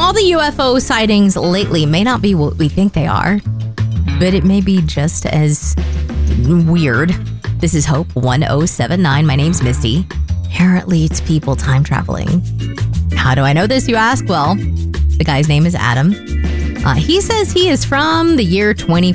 all the UFO sightings lately may not be what we think they are, but it may be just as weird. This is Hope 1079. My name's Misty. Apparently, it's people time traveling. How do I know this, you ask? Well, the guy's name is Adam. He says he is from the year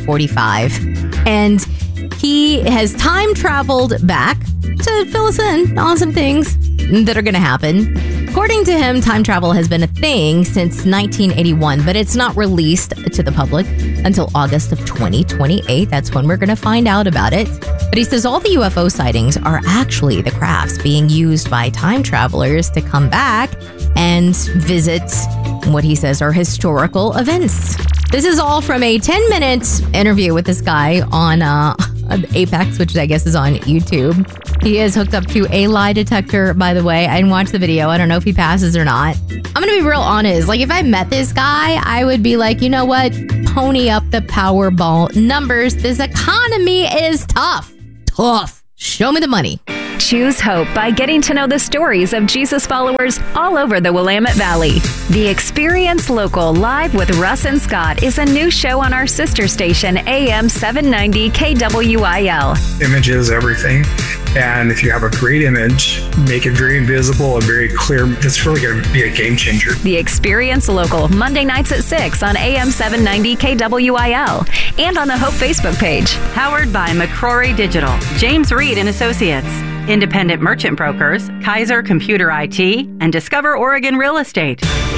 2045, and he has time traveled back to fill us in on some things that are going to happen. According to him, time travel has been a thing since 1981, but it's not released to the public until August of 2028. That's when we're going to find out about it. But he says all the UFO sightings are actually the crafts being used by time travelers to come back and visit what he says are historical events. This is all from a 10-minute interview with this guy on Apex, which I guess is on YouTube. He is hooked up to a lie detector, by the way. I didn't watch the video. I don't know if he passes or not. I'm going to be real honest. Like, if I met this guy, I would be like, you know what? Pony up the Powerball numbers. This economy is tough. Tough. Show me the money. Choose hope by getting to know the stories of Jesus followers all over the Willamette Valley. The Experience Local Live with Russ and Scott is a new show on our sister station, AM 790 KWIL. Image is everything. And if you have a great image, make it very visible and very clear. It's really going to be a game changer. The Experience Local, Monday nights at 6 on AM 790 KWIL and on the Hope Facebook page. Powered by McCrory Digital, James Reed and Associates, Independent Merchant Brokers, Kaiser Computer IT, and Discover Oregon Real Estate.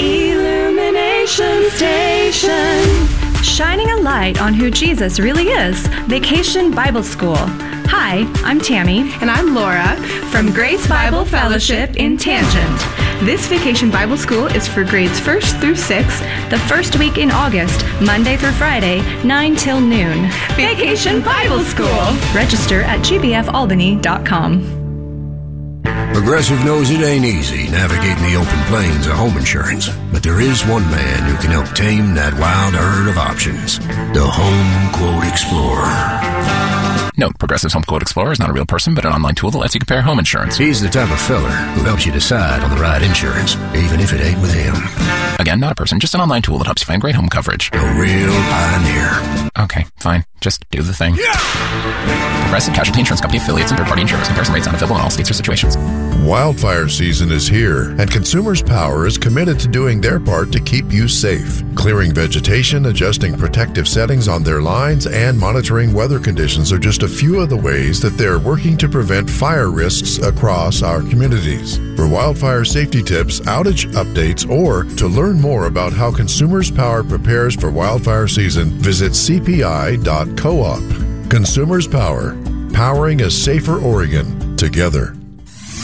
Illumination Station, shining a light on who Jesus really is. Vacation Bible School. Hi, I'm Tammy. And I'm Laura from Grace Bible Fellowship in Tangent. This Vacation Bible School is for grades 1st through 6th, the first week in August, Monday through Friday, 9 till noon. Vacation Bible School. Register at gbfalbany.com. Progressive knows it ain't easy navigating the open plains of home insurance, but there is one man who can help tame that wild herd of options. The Home Quote Explorer. Note, Progressive's Home Quote Explorer is not a real person, but an online tool that lets you compare home insurance. He's the type of fella who helps you decide on the right insurance, even if it ain't with him. Again, not a person, just an online tool that helps you find great home coverage. A real pioneer. Okay, fine. Just do the thing. Yeah! Progressive Casualty Insurance Company affiliates and third-party insurers. Comparison rates not available in all states or situations. Wildfire season is here, and Consumers Power is committed to doing their part to keep you safe. Clearing vegetation, adjusting protective settings on their lines, and monitoring weather conditions are just a few of the ways that they're working to prevent fire risks across our communities. For wildfire safety tips, outage updates, or to learn more about how Consumers Power prepares for wildfire season, visit cpi.coop. Consumers Power, powering a safer Oregon together.